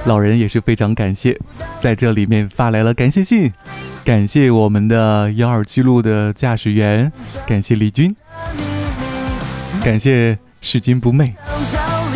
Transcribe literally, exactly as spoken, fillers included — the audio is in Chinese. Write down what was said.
老人也是非常感谢，在这里面发来了感谢信，感谢我们的幺二七路的驾驶员，感谢李军，感谢拾金不昧。